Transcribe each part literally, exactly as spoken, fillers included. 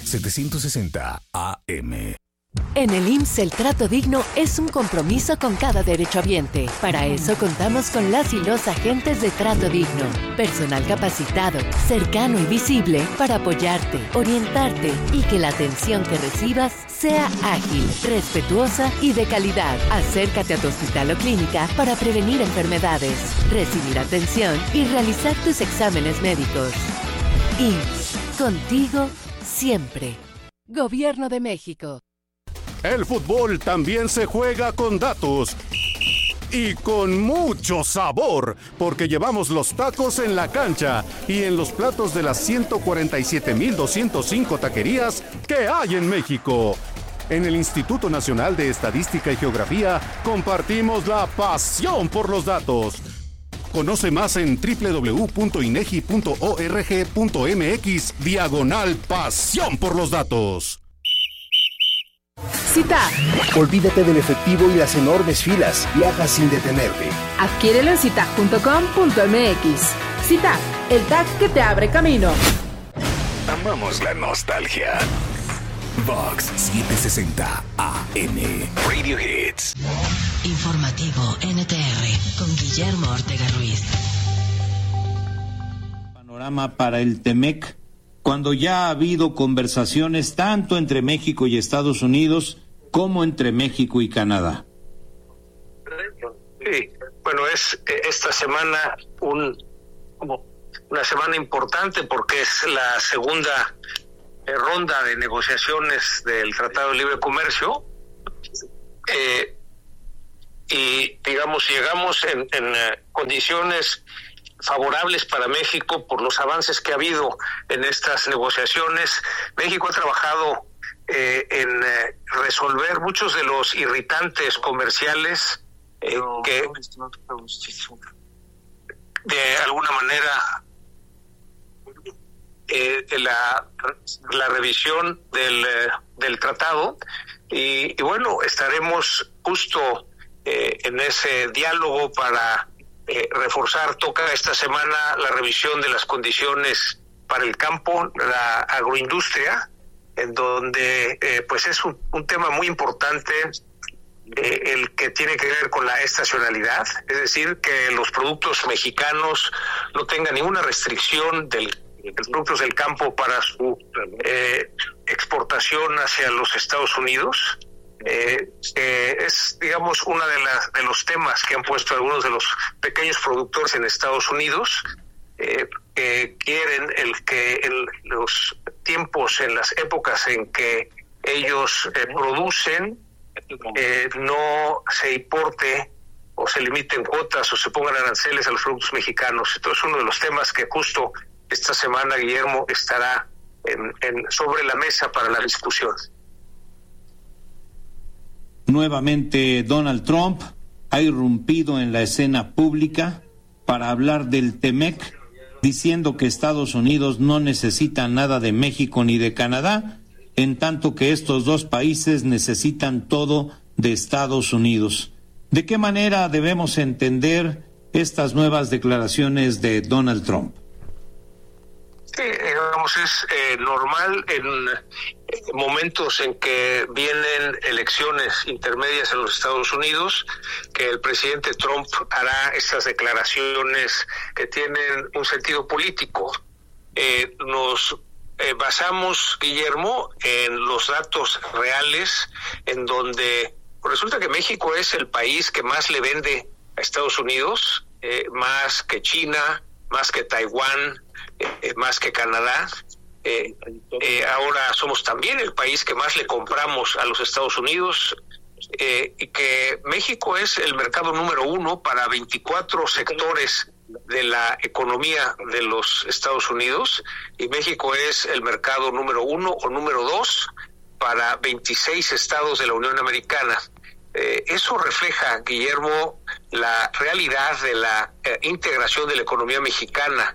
setecientos sesenta A M. En el I M S S el trato digno es un compromiso con cada derechohabiente. Para eso contamos con las y los agentes de trato digno. Personal capacitado, cercano y visible para apoyarte, orientarte y que la atención que recibas sea ágil, respetuosa y de calidad. Acércate a tu hospital o clínica para prevenir enfermedades, recibir atención y realizar tus exámenes médicos. I M S S, contigo siempre. Gobierno de México. El fútbol también se juega con datos y con mucho sabor, porque llevamos los tacos en la cancha y en los platos de las ciento cuarenta y siete mil doscientos cinco taquerías que hay en México. En el Instituto Nacional de Estadística y Geografía compartimos la pasión por los datos. Conoce más en doble u doble u doble u punto inegi punto org punto mx diagonal pasión por los datos. Cita. Olvídate del efectivo y las enormes filas. Viaja sin detenerte. Adquiérelo en citac punto com punto m x. Citac, el tag que te abre camino. Amamos la nostalgia. Vox setecientos sesenta A M. Radio Hits. Informativo N T R con Guillermo Ortega Ruiz. Panorama para el Temec, cuando ya ha habido conversaciones tanto entre México y Estados Unidos como entre México y Canadá. Sí, bueno, es esta semana un como una semana importante porque es la segunda eh, ronda de negociaciones del Tratado de Libre Comercio eh, y digamos llegamos en, en eh, condiciones favorables para México por los avances que ha habido en estas negociaciones. México ha trabajado eh, en eh, resolver muchos de los irritantes comerciales eh, que de alguna manera eh, la, la revisión del, eh, del tratado y, y bueno, estaremos justo eh, en ese diálogo para Eh, reforzar. Toca esta semana la revisión de las condiciones para el campo, la agroindustria, en donde eh, pues es un, un tema muy importante eh, el que tiene que ver con la estacionalidad, es decir, que los productos mexicanos no tengan ninguna restricción del, de los productos del campo para su eh, exportación hacia los Estados Unidos. Eh, eh, es, digamos, uno de, las, de los temas que han puesto algunos de los pequeños productores en Estados Unidos, eh, que quieren el que en los tiempos, en las épocas en que ellos eh, producen, eh, no se importe o se limiten cuotas o se pongan aranceles a los productos mexicanos. Entonces, uno de los temas que justo esta semana, Guillermo, estará en, en, sobre la mesa para la discusión. Nuevamente Donald Trump ha irrumpido en la escena pública para hablar del Temec, diciendo que Estados Unidos no necesita nada de México ni de Canadá, en tanto que estos dos países necesitan todo de Estados Unidos. ¿De qué manera debemos entender estas nuevas declaraciones de Donald Trump? Sí, digamos, es eh, normal en momentos en que vienen elecciones intermedias en los Estados Unidos, que el presidente Trump hará estas declaraciones que tienen un sentido político. Eh, nos eh, basamos, Guillermo, en los datos reales, en donde resulta que México es el país que más le vende a Estados Unidos, eh, más que China, más que Taiwán, eh, más que Canadá. Eh, eh, ahora somos también el país que más le compramos a los Estados Unidos, eh, y que México es el mercado número uno para veinticuatro sectores de la economía de los Estados Unidos, y México es el mercado número uno o número dos para veintiséis estados de la Unión Americana. Eh, eso refleja, Guillermo, la realidad de la eh, integración de la economía mexicana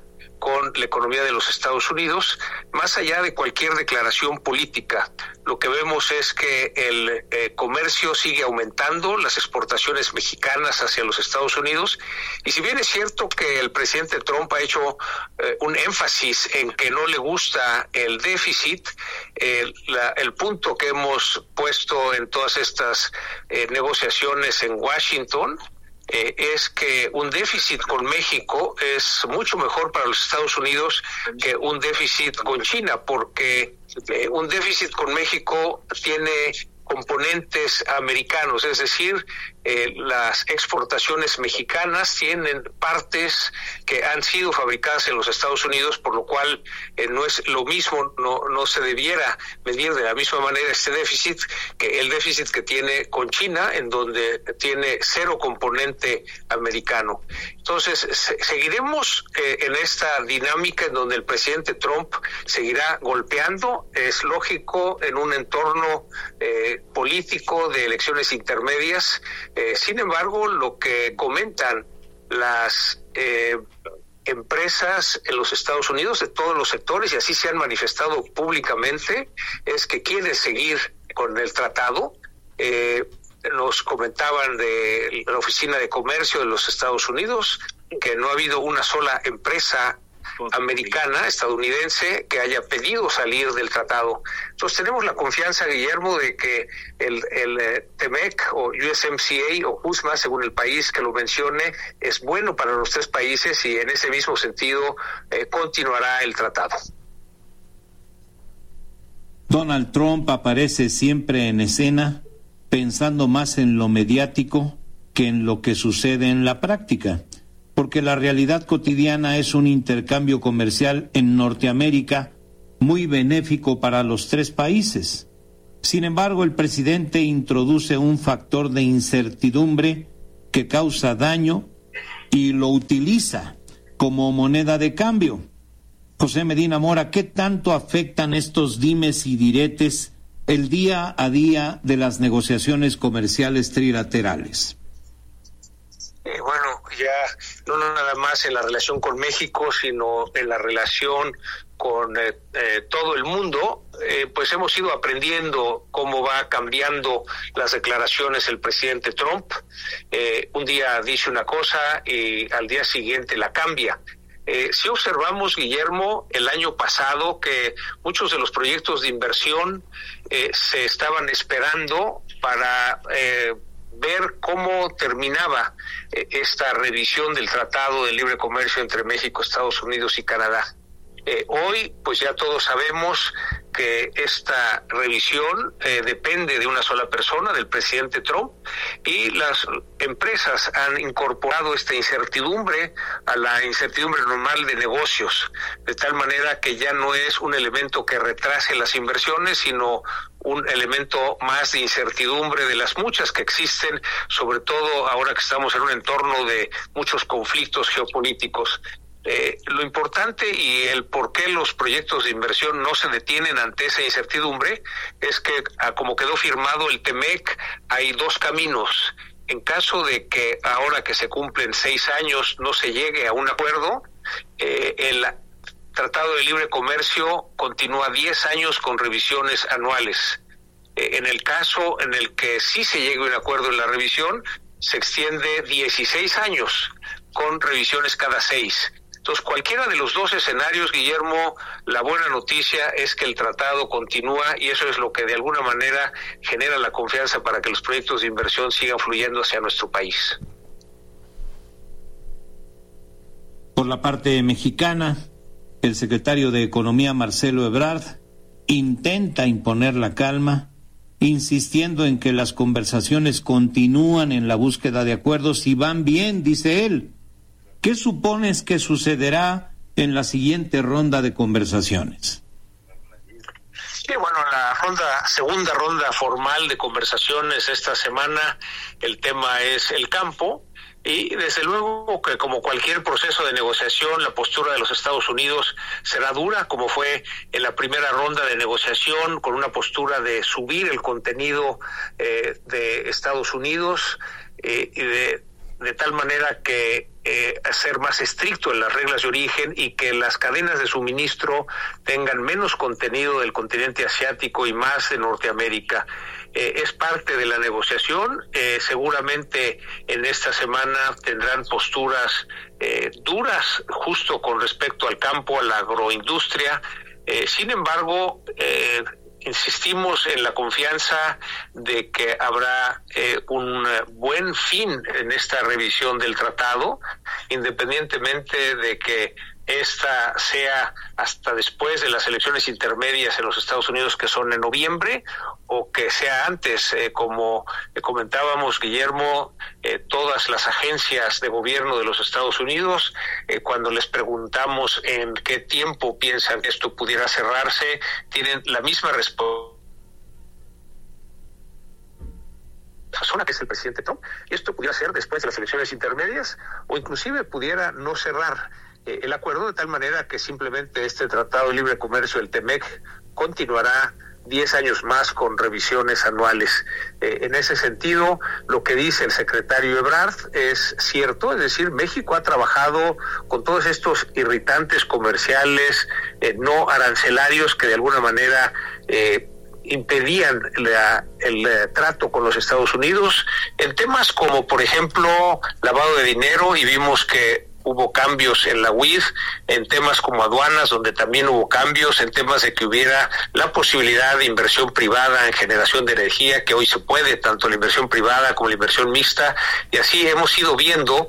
con la economía de los Estados Unidos, más allá de cualquier declaración política. Lo que vemos es que el eh, comercio sigue aumentando, las exportaciones mexicanas hacia los Estados Unidos, y si bien es cierto que el presidente Trump ha hecho eh, un énfasis en que no le gusta el déficit, eh, la, el punto que hemos puesto en todas estas eh, negociaciones en Washington Eh, es que un déficit con México es mucho mejor para los Estados Unidos que un déficit con China, porque eh, un déficit con México tiene componentes americanos, es decir, eh, las exportaciones mexicanas tienen partes que han sido fabricadas en los Estados Unidos, por lo cual eh, no es lo mismo, no, no se debiera medir de la misma manera este déficit que el déficit que tiene con China, en donde tiene cero componente americano. Entonces, se, seguiremos eh, en esta dinámica en donde el presidente Trump seguirá golpeando. Es lógico en un entorno eh, político de elecciones intermedias. Eh, sin embargo, lo que comentan las eh, empresas en los Estados Unidos de todos los sectores, y así se han manifestado públicamente, es que quieren seguir con el tratado. Eh, nos comentaban de la Oficina de Comercio de los Estados Unidos que no ha habido una sola empresa americana, estadounidense, que haya pedido salir del tratado. Entonces tenemos la confianza, Guillermo, de que el, el eh, T M E C o U S M C A o USMA, según el país que lo mencione, es bueno para los tres países y en ese mismo sentido eh, continuará el tratado. Donald Trump aparece siempre en escena pensando más en lo mediático que en lo que sucede en la práctica, porque la realidad cotidiana es un intercambio comercial en Norteamérica muy benéfico para los tres países. Sin embargo, el presidente introduce un factor de incertidumbre que causa daño y lo utiliza como moneda de cambio. José Medina Mora, ¿qué tanto afectan estos dimes y diretes el día a día de las negociaciones comerciales trilaterales? Eh, bueno, ya no nada más en la relación con México, sino en la relación con eh, eh, todo el mundo, eh, pues hemos ido aprendiendo cómo va cambiando las declaraciones el presidente Trump. Eh, un día dice una cosa y al día siguiente la cambia. Eh, si observamos, Guillermo, el año pasado que muchos de los proyectos de inversión eh, se estaban esperando para eh, ver cómo terminaba eh, esta revisión del Tratado de Libre Comercio entre México, Estados Unidos y Canadá. Eh, hoy, pues ya todos sabemos que esta revisión eh, depende de una sola persona, del presidente Trump, y las empresas han incorporado esta incertidumbre a la incertidumbre normal de negocios, de tal manera que ya no es un elemento que retrase las inversiones, sino un elemento más de incertidumbre de las muchas que existen, sobre todo ahora que estamos en un entorno de muchos conflictos geopolíticos. Eh, lo importante y el por qué los proyectos de inversión no se detienen ante esa incertidumbre es que, a como quedó firmado el T M E C, hay dos caminos. En caso de que ahora que se cumplen seis años no se llegue a un acuerdo, eh, el Tratado de Libre Comercio continúa diez años con revisiones anuales. Eh, en el caso en el que sí se llegue a un acuerdo en la revisión, se extiende dieciséis años con revisiones cada seis. Entonces, cualquiera de los dos escenarios, Guillermo, la buena noticia es que el tratado continúa y eso es lo que de alguna manera genera la confianza para que los proyectos de inversión sigan fluyendo hacia nuestro país. Por la parte mexicana, el secretario de Economía, Marcelo Ebrard, intenta imponer la calma, insistiendo en que las conversaciones continúan en la búsqueda de acuerdos y van bien, dice él. ¿Qué supones que sucederá en la siguiente ronda de conversaciones? Sí, bueno, la ronda, segunda ronda formal de conversaciones esta semana, el tema es el campo, y desde luego que como cualquier proceso de negociación, la postura de los Estados Unidos será dura, como fue en la primera ronda de negociación, con una postura de subir el contenido eh, de Estados Unidos eh, y de de tal manera que eh, ser más estricto en las reglas de origen y que las cadenas de suministro tengan menos contenido del continente asiático y más de Norteamérica. Eh, es parte de la negociación. Eh, seguramente en esta semana tendrán posturas eh, duras justo con respecto al campo, a la agroindustria. Eh, sin embargo, eh, insistimos en la confianza de que habrá eh, un buen fin en esta revisión del tratado, independientemente de que esta sea hasta después de las elecciones intermedias en los Estados Unidos, que son en noviembre, o que sea antes. Eh, como comentábamos, Guillermo, eh, todas las agencias de gobierno de los Estados Unidos, eh, cuando les preguntamos en qué tiempo piensan que esto pudiera cerrarse, tienen la misma respuesta, que es el presidente Trump, y esto pudiera ser después de las elecciones intermedias, o inclusive pudiera no cerrar eh, el acuerdo, de tal manera que simplemente este Tratado de Libre Comercio, el T M E C, continuará diez años más con revisiones anuales. Eh, en ese sentido, lo que dice el secretario Ebrard es cierto, es decir, México ha trabajado con todos estos irritantes comerciales eh, no arancelarios que de alguna manera eh, impedían la, el eh, trato con los Estados Unidos en temas como, por ejemplo, lavado de dinero, y vimos que hubo cambios en la U I D, en temas como aduanas, donde también hubo cambios, en temas de que hubiera la posibilidad de inversión privada en generación de energía, que hoy se puede, tanto la inversión privada como la inversión mixta, y así hemos ido viendo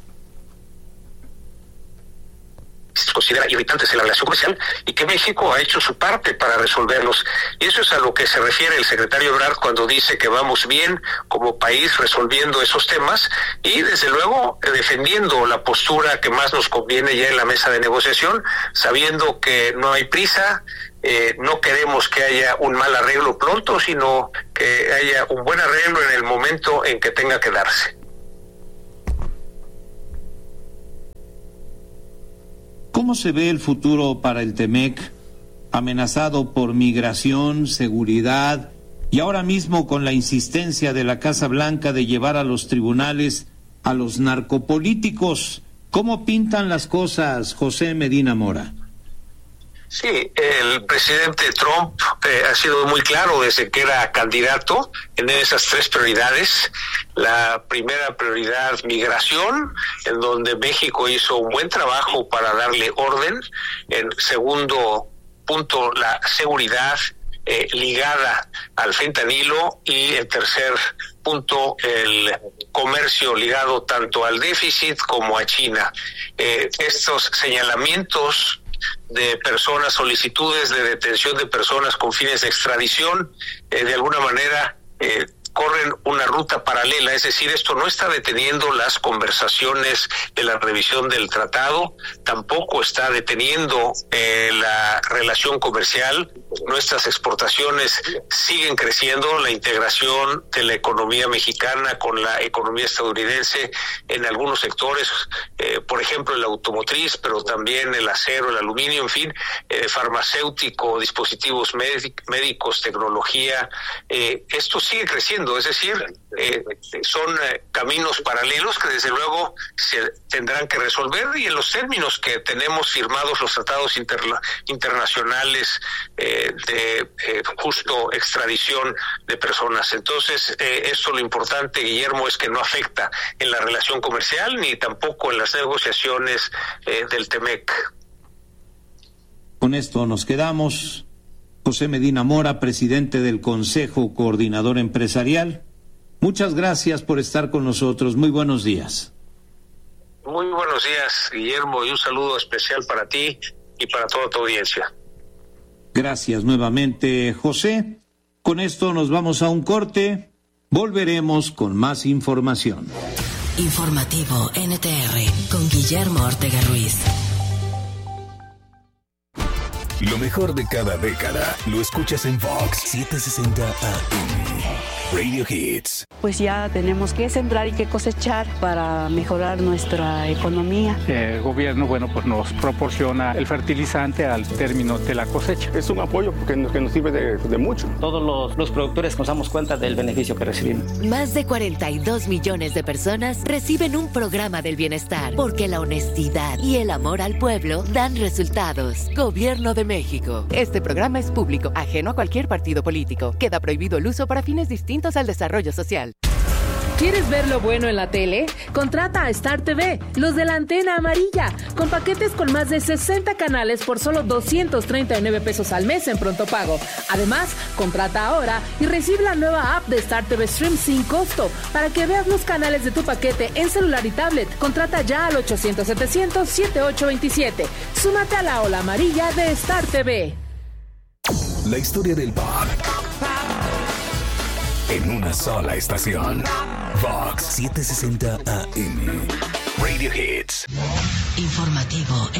se considera irritantes en la relación comercial y que México ha hecho su parte para resolverlos. Y eso es a lo que se refiere el secretario Ebrard cuando dice que vamos bien como país resolviendo esos temas y desde luego defendiendo la postura que más nos conviene ya en la mesa de negociación, sabiendo que no hay prisa, eh, no queremos que haya un mal arreglo pronto, sino que haya un buen arreglo en el momento en que tenga que darse. ¿Cómo se ve el futuro para el T M E C, amenazado por migración, seguridad y ahora mismo con la insistencia de la Casa Blanca de llevar a los tribunales a los narcopolíticos? ¿Cómo pintan las cosas, José Medina Mora? Sí, el presidente Trump eh, ha sido muy claro desde que era candidato en esas tres prioridades. La primera prioridad, migración, en donde México hizo un buen trabajo para darle orden. El segundo punto, la seguridad eh, ligada al fentanilo. Y el tercer punto, el comercio ligado tanto al déficit como a China. Eh, estos señalamientos de personas, solicitudes de detención de personas con fines de extradición, eh, de alguna manera eh, corren una ruta paralela, es decir, esto no está deteniendo las conversaciones de la revisión del tratado, tampoco está deteniendo eh, la relación comercial. Nuestras exportaciones siguen creciendo, la integración de la economía mexicana con la economía estadounidense en algunos sectores, eh, por ejemplo el automotriz, pero también el acero, el aluminio, en fin, eh, farmacéutico, dispositivos médicos, tecnología, eh, esto sigue creciendo. Es decir, eh, son eh, caminos paralelos que desde luego se tendrán que resolver y en los términos que tenemos firmados los tratados interna- internacionales eh, de eh, justo extradición de personas. Entonces, eh, esto lo importante, Guillermo, es que no afecta en la relación comercial ni tampoco en las negociaciones eh, del T M E C. Con esto nos quedamos. José Medina Mora, presidente del Consejo Coordinador Empresarial, muchas gracias por estar con nosotros. Muy buenos días. Muy buenos días, Guillermo, y un saludo especial para ti y para toda tu audiencia. Gracias nuevamente, José. Con esto nos vamos a un corte. Volveremos con más información. Informativo N T R con Guillermo Ortega Ruiz. Lo mejor de cada década lo escuchas en Vox setecientos sesenta A M. Radio Hits. Pues ya tenemos que sembrar y que cosechar para mejorar nuestra economía. El gobierno, bueno, pues nos proporciona el fertilizante al término de la cosecha. Es un apoyo porque nos, que nos sirve de, de mucho. Todos los, los productores nos damos cuenta del beneficio que recibimos. Más de cuarenta y dos millones de personas reciben un programa del bienestar porque la honestidad y el amor al pueblo dan resultados. Gobierno de México. Este programa es público, ajeno a cualquier partido político. Queda prohibido el uso para fines distintos al desarrollo social. ¿Quieres ver lo bueno en la tele? Contrata a Star T V, los de la antena amarilla, con paquetes con más de sesenta canales por solo doscientos treinta y nueve pesos al mes en pronto pago. Además, contrata ahora y recibe la nueva app de Star T V Stream sin costo para que veas los canales de tu paquete en celular y tablet. Contrata ya al ochocientos setecientos setenta y ocho veintisiete. Súmate a la ola amarilla de Star T V. La historia del pop en una sola estación. Vox setecientos sesenta A M. Radio Hits. Informativo.